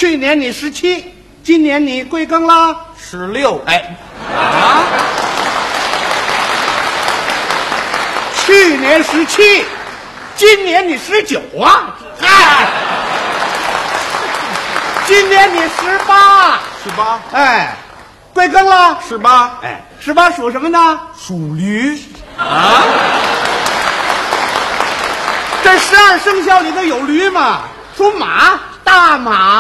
去年你17，今年你贵庚了 ？16。哎， 啊？去年17，今年你19啊？嗨，今年你18。 18。 哎，贵庚了 18。 哎，18属什么呢？ 属驴。 啊？这12生肖里头有驴吗？属马，大马。